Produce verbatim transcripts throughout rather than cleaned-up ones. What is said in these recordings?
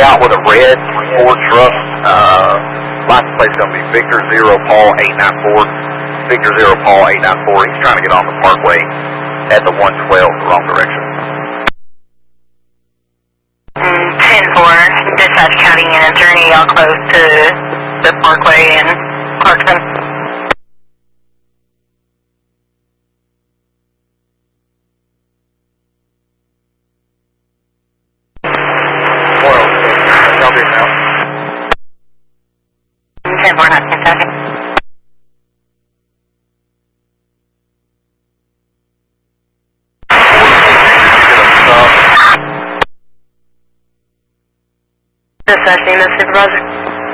out with a red Ford truck. Uh, license plate's going to be Victor Zero Paul eight nine four. Victor Zero Paul eight nine four. He's trying to get on the parkway at the one twelve, the wrong direction. ten four, dispatch county and attorney, y'all close to the parkway in Clarkson. Copy now. ten four, not Kentucky. Dispatch team, that's supervisor.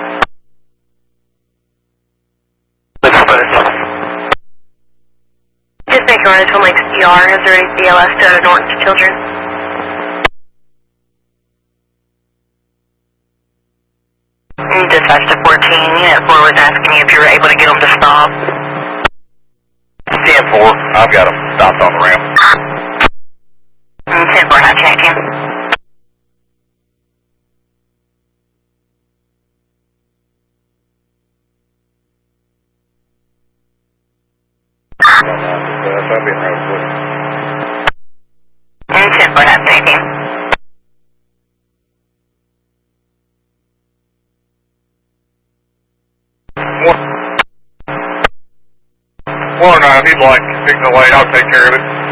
Just make a run to Lake C R. Is there any B L S to Norton Children? Dispatch to fourteen, Unit four was asking you if you were able to get them to stop. ten four, I've got them stopped on the ramp. ten four, not connecting. I'll be right with ten four, not connecting. One or nine, he'd like, signal lane, I'll take care of it.